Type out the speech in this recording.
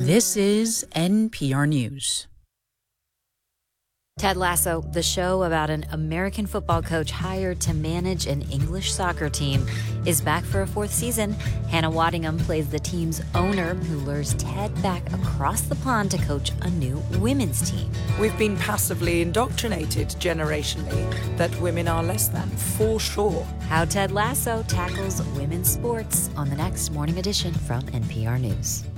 This is NPR News. Ted Lasso, the show about an American football coach hired to manage an English soccer team, is back for a fourth season. Hannah Waddingham plays the team's owner who lures Ted back across the pond to coach a new women's team. We've been passively indoctrinated generationally that women are less than, for sure. How Ted Lasso tackles women's sports on the next Morning Edition from NPR News.